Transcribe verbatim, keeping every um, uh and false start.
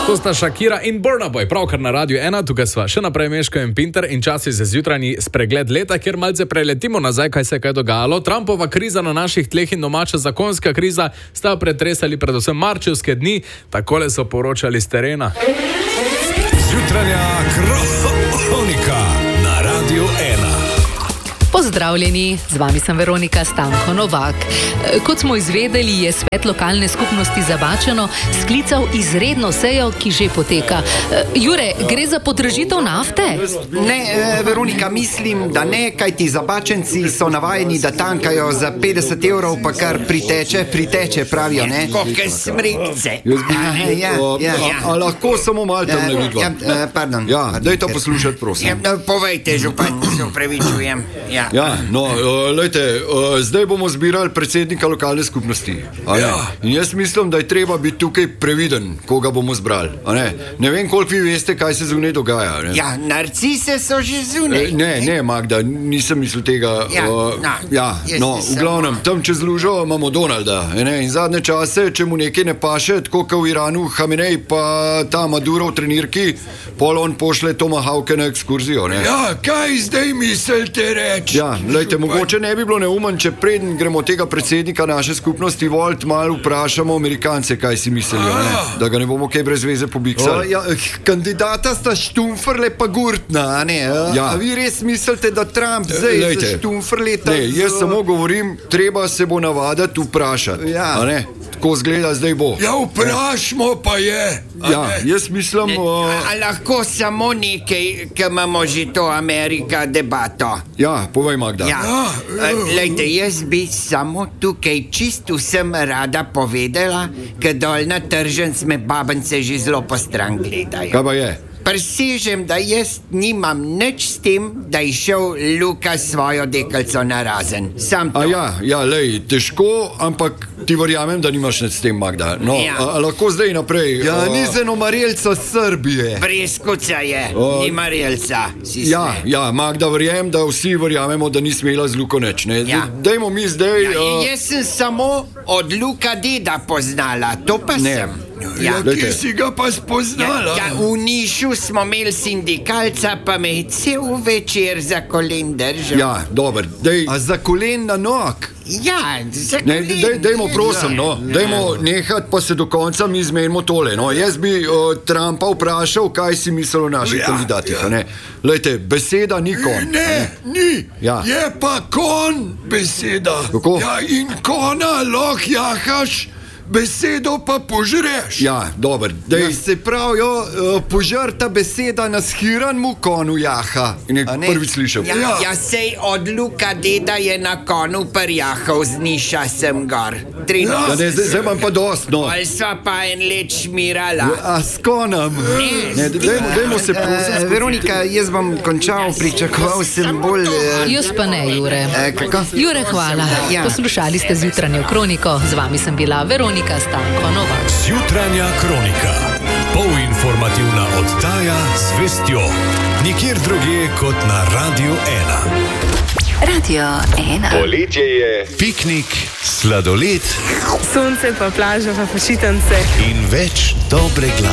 To sta Shakira in Burna Boy, pravkar na Radiu ena, tukaj sva še naprej Meško in Pinter in čas je za zjutrajni spregled leta, kjer malce preletimo nazaj, kaj se je kaj dogajalo. Trumpova kriza na naših tleh in domača zakonska kriza sta pretresali predvsem marčevske dni, takole so poročali s terena. Zjutranja kronika na Radiu ena. Pozdravljeni, z vami sem Veronika Stanko Novak. Kot smo izvedeli, je svet lokalne skupnosti Zabačeno sklical izredno sejo, ki že poteka. Jure, gre za podražitev nafte? Ne, Veronika, mislim, da ne, kajti Zabačenci so navajeni, da tankajo za petdeset evrov, pa kar priteče, priteče, pravijo, ne? Koke smrikce. Ja, ja. A lahko samo malo tam ne vidva? Ja, pardon. Ja, daj to poslušati, prosim. Povejte, župan, se upravičujem. Ja. Ja, no, uh, lejte, uh, zdaj bomo zbirali predsednika lokalne skupnosti. Ja. In jaz mislim, da je treba biti tukaj previden, koga bomo zbrali. Ne? ne vem, koliko vi veste, kaj se zunaj dogaja. Ne? Ja, narcise so že zunaj. Ne, ne, Magda, nisem mislil tega. Ja, uh, no, ja, no v glavnem, tam čez lužo imamo Donalda. Ne? In zadnje čase, če mu nekaj ne paše, tako kot v Iranu, Hamenej pa ta Maduro v trenirki, pol on pošle Tomahawke na ekskurzijo. Ne? Ja, kaj zdaj mislite reči? Ja, lejte, mogoče ne bi bilo neumen, če preden gremo tega predsednika naše skupnosti volt, malo vprašamo Amerikance, kaj si mislijo, ne? Da ga ne bomo kaj brez veze pobiksali. Ja, kandidata sta Štumferle pa Gurtna, a ne? A, ja. a vi res mislite, da Trump zdaj lejte, za Štumferleta... Ne, jaz z... samo govorim, treba se bo navaditi vprašati, ja. A ne? Tako zgleda zdaj bo. Ja, vprašmo pa je. Ja, jaz mislim... Uh... A, a lahko samo nekaj, ki imamo že to Amerika debato. Ja, povej, Magda. Ja, lejte, jaz bi samo tukaj čisto vsem rada povedala, ker dol na tržnici me babence že zelo postran gledajo. Kaj pa je? Presežem, da jaz nimam nič s tem, da je šel Luka svojo deklico na razen. Sam to. A ja, ja, lej, težko, ampak ti verjamem, da nimaš nič s tem, Magda. No, ja. a, a lahko zdaj naprej. Ja, a... ni zenomarjelca Srbije. Preskuca je, a... ni marjelca. Ja, ja, Magda, verjamem, da vsi verjamemo, da ni smela z Luko nič, ne? Ja. Dajmo mi zdaj... Ja, a... Jaz sem samo od Luka deda poznala, to pa ne. sem. Ja, kje si ga pa spoznala? Ja, ja, v Nišu smo imeli sindikalca, pa me je cel večer za kolen držal. Ja, dober, dej... A za kolen na nog? Ja, za ne, kolen. dej, dejmo prosim, no, ja. Dejmo nehati, pa se do konca mi izmenimo tole, no. Jaz bi uh, Trumpa vprašal, kaj si misli o naših ja, kandidatih, ja. Ne. Lejte, beseda ni kon. Ne, ne. ni, ja. Je pa kon beseda. Kako? Ja, in kona lahko jahaš, besedo pa požreš. Ja, dober, dej. Ja, se pravi, jo, uh, požrta beseda na shiranmu konu jaha. Ne, prvič slišal. Ja, ja. ja, sej od Luka deda je na konu prjahal z Niša sem gor. Ja, ne, zdaj, zdaj imam pa dost, no. Ali sva pa en let šmirala. Ja, a s konom? Ne, ne dejmo, dejmo se prosim. Uh, Veronika, jaz bom končal, pričakoval sem bolj... Uh, Jaz pa ne, Jure. Uh, kako? Jure, hvala. Ja. Poslušali ste zjutranjo kroniko, z vami sem bila Veronika Stanko Novak. Zjutranja kronika. Polinformativna oddaja z vestjo. Nikjer drugje kot na Radiu ena. Radio ena. Poletje je piknik, sladoled, sonce pa plaža pa počitnice in več dobre glasbe.